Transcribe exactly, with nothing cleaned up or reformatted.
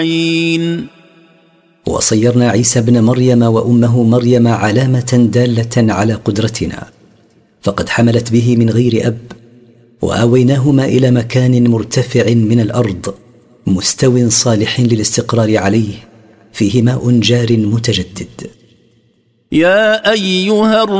وصيرنا عيسى بن مريم وأمه مريم علامة دالة على قدرتنا، فقد حملت به من غير أب، وآويناهما إلى مكان مرتفع من الأرض مستو صالح للاستقرار عليه، فيه ماء جار متجدد. يا أيها